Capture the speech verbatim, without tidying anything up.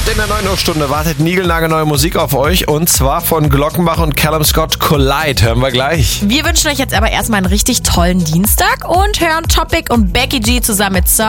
Und in der neuen Uhr-Stunde wartet niegelnagelneue Musik auf euch. Und zwar von Glockenbach und Callum Scott, Collide. Hören wir gleich. Wir wünschen euch jetzt aber erstmal einen richtig tollen Dienstag und hören Topic und Becky G zusammen mit Sir